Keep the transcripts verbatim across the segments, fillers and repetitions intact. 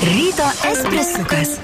Ryto espresukas.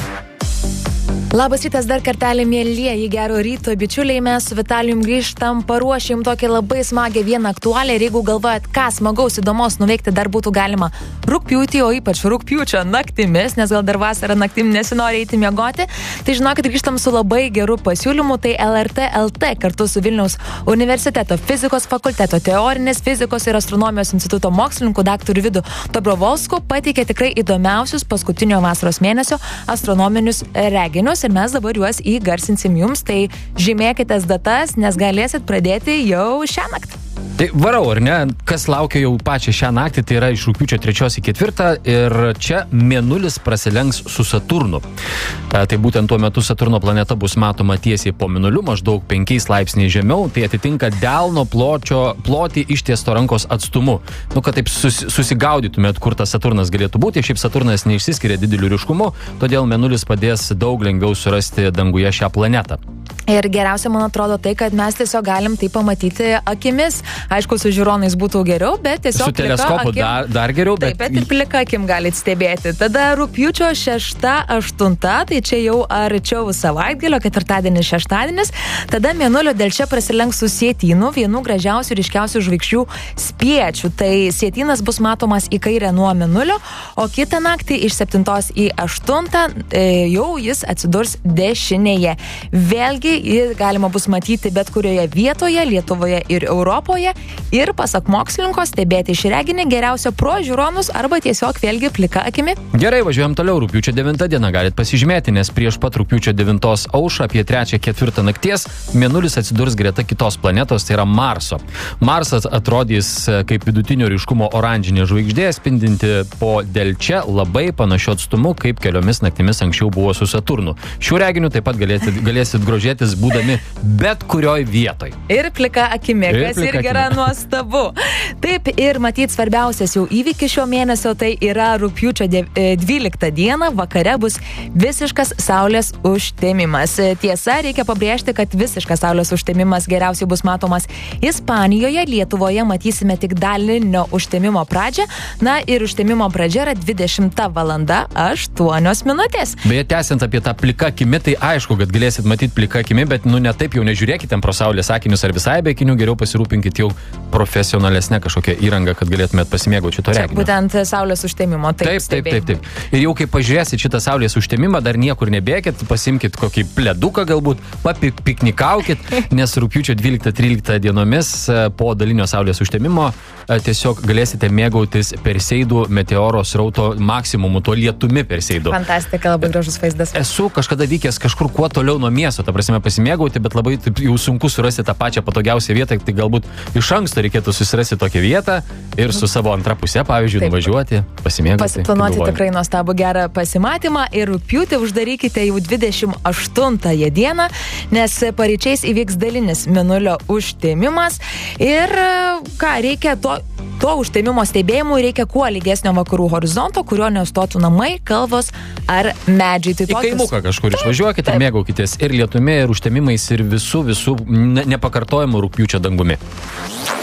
Labas rytas dar kartelį, mėlieji, gero ryto bičiuliai, mes su Vitalijum grįžtam, paruošėm tokią labai smagę vieną aktualią ir jeigu galvojat, ką smagaus įdomos nuveikti dar būtų galima rugpjūtį, o ypač rugpjūčio naktimis, nes gal dar vasarą naktim nesinori eiti miegoti, tai žinokit, grįžtam su labai geru pasiūlymu, tai L R T L T kartu su Vilniaus universiteto fizikos fakulteto teorinės fizikos ir astronomijos instituto mokslininku daktaru Vidu Dobrovolsku pateikė tikrai įdomiausius paskutinio vasaros mėnesio astronominius reginius. Ir mes dabar juos įgarsinsim jums, tai žymėkitės datas, nes galėsit pradėti jau šią naktį. Tai varau, ar ne? Kas laukia jau pačią šią naktį, tai yra iš rugpjūčio trečios į ketvirtą ir čia Mėnulis prasilenks su Saturnu. Tai būtent tuo metu Saturno planeta bus matoma tiesiai po Mėnuliu, maždaug penkiais laipsniais žemiau, tai atitinka delno pločio, plotį ištiesto rankos atstumu. Nu, kad taip sus, susigaudytumėt, kur tas Saturnas galėtų būti. Šiaip Saturnas neišsiskiria dideliu ryškumu, todėl Mėnulis padės daug lengviau surasti danguje šią planetą. Ir geriausia, man atrodo, tai, kad mes tiesiog galim tai pamatyti akimis. Aišku, su žiūronais būtų geriau, bet tiesiog su teleskopu akim, dar, dar geriau, bet... Taip, bet ir plika akim galit stebėti. Tada rugpjūčio šešta, aštunta, tai čia jau arčiau savaitgalio, ketvirtadienis, šeštadienis. Tada Mėnulio delčia prasilenks su Sietynu, vienu gražiausių ryškiausių žvaigždžių Spiečių. Tai Sietynas bus matomas į kairę nuo Mėnulio, o kitą naktį iš septintos į aštuntą e, jau jis atsidurs dešinėje. Vėlgi jį galima bus matyti bet kurioje vietoje, Lietuvoje ir Europoje. Ir pasak mokslininko, stebėti šį reginį geriausia pro žiūronus arba tiesiog vėlgi plika akimi. Gerai, važiuojam toliau. Rugpjūčio devintą dieną galit pasižymėti, nes prieš pat rugpjūčio devintos aušrą apie trečią ketvirtą nakties Mėnulis atsidurs greta kitos planetos, tai yra Marso. Marsas atrodys kaip vidutinio ryškumo oranžinė žvaigždė, spindinti po delčia labai panašiu atstumu, kaip keliomis naktimis anksčiau buvo su Saturnu. Šiuo reginiu taip pat galėsit, galėsit grožėtis būdami bet kurioj vietoj. Ir plika akimi, ir kas plika irgi yra nuostabu. Taip, ir matyt svarbiausias jau įvykis šio mėnesio, tai yra rugpjūčio dvyliktą dieną, vakare bus visiškas saulės užtemimas. Tiesa, reikia pabrėžti, kad visiškas saulės užtemimas geriausiai bus matomas Ispanijoje, Lietuvoje matysime tik dalinio užtemimo pradžią, na ir užtemimo pradžia yra dvidešimta valanda aštuonios minutės. Beje, tęsiant apie tą pliką akimi, tai aišku, kad galėsit matyti pliką akimi, bet nu ne taip jau nežiūrėkite ant pro saulės akinius ar visai be akinių, geriau pasirūpinkit jau profesionalesnė kažkokia įranga, kad galėtumėt pasimėgauti šito reginiu. Būtent saulės užtemimo. Taip, taip, taip, taip, taip. Ir jau kai pažiūrėsit šitą saulės užtemimą, dar niekur nebėkit, pasimkit kokį pleduką galbūt, papiknikaukit, nes rugpjūčio dvyliktą tryliktą dienomis po dalinio saulės užtemimo tiesiog galėsite mėgautis Perseidų meteoro srauto maksimumu, tuo lietumi Perseidų. Fantastika, labai gražus vaizdas. Esu kažkada vykęs kažkur kuo toliau nuo miesto, ta prasme pasimėgauti, bet labai taip, jau sunku surasti tą pačią patogiausią vietą, tai galbūt iš anksto reikėtų susirasti tokią vietą ir su savo antra pusė, pavyzdžiui, taip, nuvažiuoti, pasimėgauti. Pasiplanuoti tikrai nuostabų gerą pasimatymą ir rugpjūtį uždarykite jau dvidešimt aštuntąją dieną, nes paryčiais įvyks dalinis Mėnulio užtemimas ir ką reikia to To užtemimo stebėjimui reikia kuo lygesnio vakarų horizonto, kurio nestotų namai, kalvos ar medžiai. Tai į tokius... kaimuką kažkur taip, išvažiuokite, taip. Mėgaukitės ir lietumi, ir užtemimais, ir visų, visų nepakartojimų rugpjūčio dangumi.